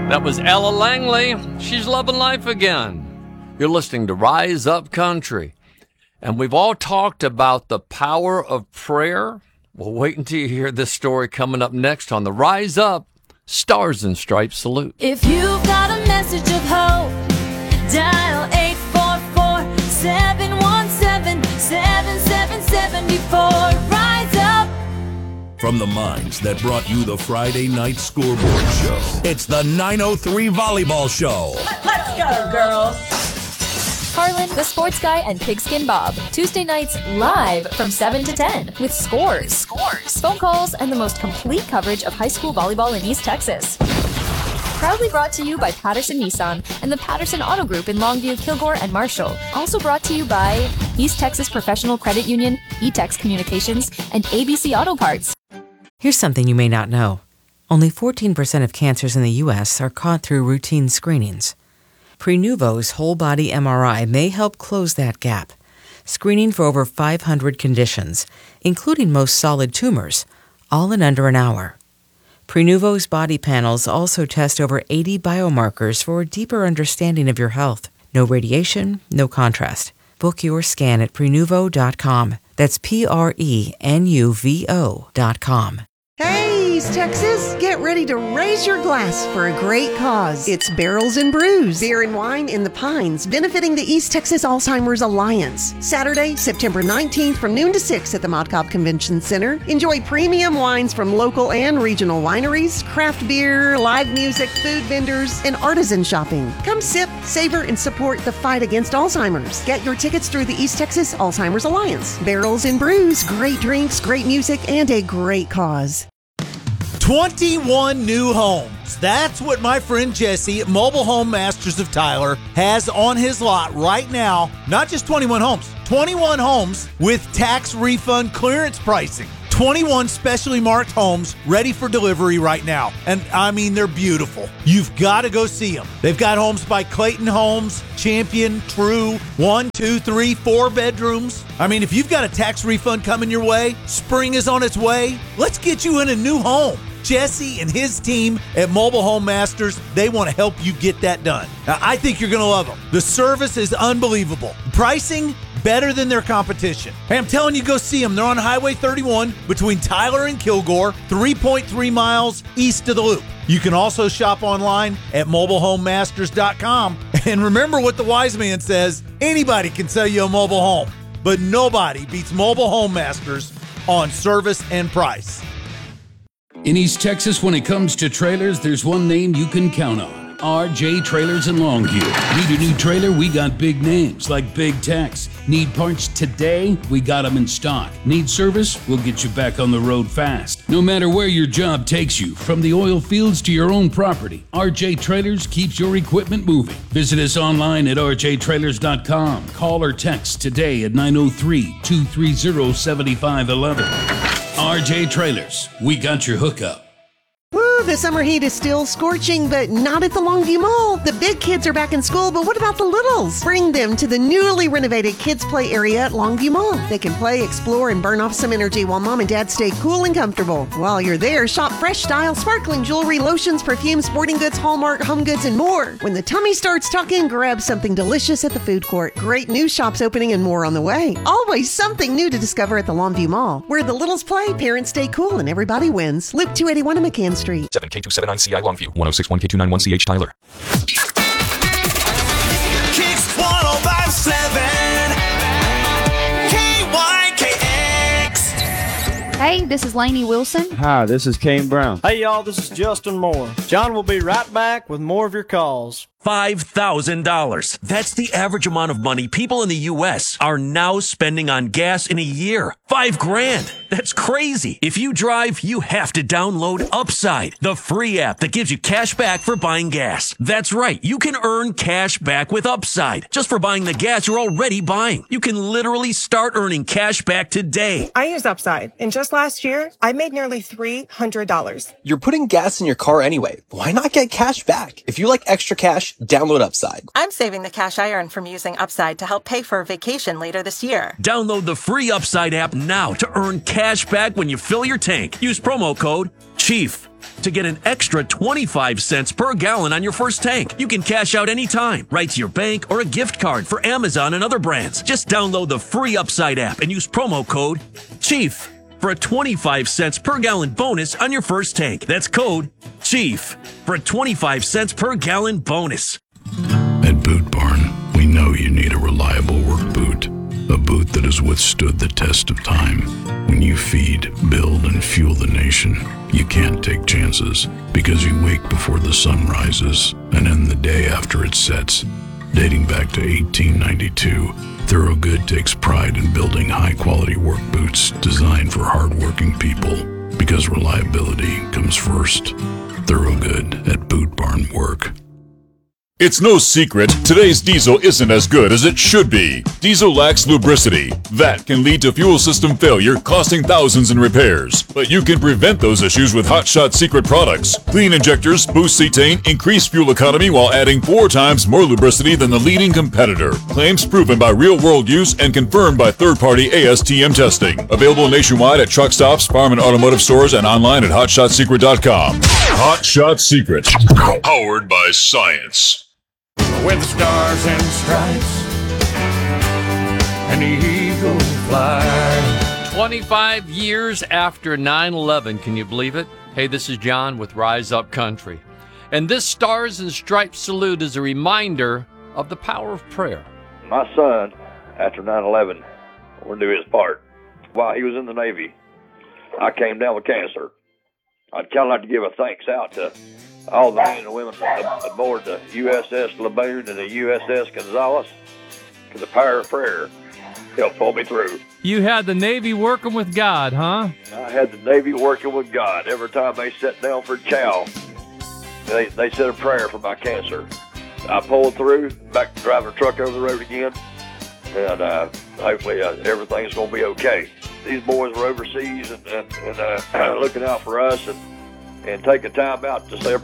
That was Ella Langley. She's loving life again. You're listening to Rise Up Country. And we've all talked about the power of prayer. Well, wait until you hear this story coming up next on the Rise Up Stars and Stripes Salute. If you've got a message of hope, dial 844-717-7774. Rise up. From the minds that brought you the Friday Night Scoreboard Show, it's the 903 Volleyball Show. Let's go, girls. Harlan, the Sports Guy, and Pigskin Bob. Tuesday nights live from 7 to 10 with scores, phone calls, and the most complete coverage of high school volleyball in East Texas. Proudly brought to you by Patterson Nissan and the Patterson Auto Group in Longview, Kilgore, and Marshall. Also brought to you by East Texas Professional Credit Union, eTex Communications, and ABC Auto Parts. Here's something you may not know. Only 14% of cancers in the U.S. are caught through routine screenings. Prenuvo's whole-body MRI may help close that gap, screening for over 500 conditions, including most solid tumors, all in under an hour. Prenuvo's body panels also test over 80 biomarkers for a deeper understanding of your health. No radiation, no contrast. Book your scan at Prenuvo.com. That's Prenuvo.com. Hey, East Texas, get ready to raise your glass for a great cause. It's Barrels and Brews, beer and wine in the Pines, benefiting the East Texas Alzheimer's Alliance. Saturday, September 19th from noon to 6 at the Mott Cobb Convention Center. Enjoy premium wines from local and regional wineries, craft beer, live music, food vendors, and artisan shopping. Come sip, savor, and support the fight against Alzheimer's. Get your tickets through the East Texas Alzheimer's Alliance. Barrels and Brews, great drinks, great music, and a great cause. 21 new homes. That's what my friend Jesse at Mobile Home Masters of Tyler has on his lot right now. Not just 21 homes, 21 homes with tax refund clearance pricing. 21 specially marked homes ready for delivery right now. And I mean, they're beautiful. You've got to go see them. They've got homes by Clayton Homes, Champion, True, 1, 2, 3, 4 bedrooms. I mean, if you've got a tax refund coming your way, spring is on its way, let's get you in a new home. Jesse and his team at Mobile Home Masters, they want to help you get that done. Now, I think you're going to love them. The service is unbelievable. Pricing, better than their competition. Hey, I'm telling you, go see them. They're on Highway 31 between Tyler and Kilgore, 3.3 miles east of the loop. You can also shop online at mobilehomemasters.com. And remember what the wise man says, anybody can sell you a mobile home, but nobody beats Mobile Home Masters on service and price. In East Texas, when it comes to trailers, there's one name you can count on. RJ Trailers in Longview. Need a new trailer? We got big names like Big Tex. Need parts today? We got them in stock. Need service? We'll get you back on the road fast. No matter where your job takes you, from the oil fields to your own property, RJ Trailers keeps your equipment moving. Visit us online at rjtrailers.com. Call or text today at 903-230-7511. RJ Trailers, we got your hookup. Woo, the summer heat is still scorching, but not at the Longview Mall. The big kids are back in school, but what about the littles? Bring them to the newly renovated kids' play area at Longview Mall. They can play, explore, and burn off some energy while mom and dad stay cool and comfortable. While you're there, shop fresh style, sparkling jewelry, lotions, perfumes, sporting goods, Hallmark, home goods, and more. When the tummy starts talking, grab something delicious at the food court. Great new shops opening and more on the way. Always something new to discover at the Longview Mall. Where the littles play, parents stay cool, and everybody wins. Loop 281 and McCann Street. 7K279CI Longview, 1061K291CH Tyler. Kicks 1057 KYKX. Hey, this is Lainey Wilson. Hi, this is Kane Brown. Hey, y'all, this is Justin Moore. John will be right back with more of your calls. $5,000. That's the average amount of money people in the U.S. are now spending on gas in a year. $5,000. That's crazy. If you drive, you have to download Upside, the free app that gives you cash back for buying gas. That's right. You can earn cash back with Upside just for buying the gas you're already buying. You can literally start earning cash back today. I use Upside, and just last year, I made nearly $300. You're putting gas in your car anyway. Why not get cash back? If you like extra cash, download Upside. I'm saving the cash I earn from using Upside to help pay for a vacation later this year. Download the free Upside app now to earn cash back when you fill your tank. Use promo code CHIEF to get an extra 25 cents per gallon on your first tank. You can cash out anytime, right to your bank or a gift card for Amazon and other brands. Just download the free Upside app and use promo code CHIEF for a 25 cents per gallon bonus on your first tank. That's code CHIEF for a 25 cents per gallon bonus. At Boot Barn, we know you need a reliable work boot. A boot that has withstood the test of time. When you feed, build, and fuel the nation, you can't take chances because you wake before the sun rises and end the day after it sets. Dating back to 1892, Thorogood takes pride in building high-quality work boots designed for hard-working people because reliability comes first. Thorogood at Boot Barn Work. It's no secret, today's diesel isn't as good as it should be. Diesel lacks lubricity. That can lead to fuel system failure, costing thousands in repairs. But you can prevent those issues with Hot Shot Secret products. Clean injectors, boost cetane, increase fuel economy while adding 4 times more lubricity than the leading competitor. Claims proven by real-world use and confirmed by third-party ASTM testing. Available nationwide at truck stops, farm and automotive stores, and online at hotshotsecret.com. Hot Shot Secret. Powered by science. With the stars and stripes and the eagle fly. 25 years after 9/11, can you believe it? Hey, this is John with Rise Up Country. And this Stars and Stripes salute is a reminder of the power of prayer. My son, after 9/11, wanted to do his part. While he was in the Navy, I came down with cancer. I'd kind of like to give a thanks out to all the men and women aboard the USS Laboon and the USS Gonzales, because the power of prayer helped pull me through. You had the Navy working with God, huh? I had the Navy working with God. Every time they sat down for chow, they said a prayer for my cancer. I pulled through, back to driving a truck over the road again, and hopefully everything's going to be okay. These boys were overseas and looking out for us and taking time out to say a prayer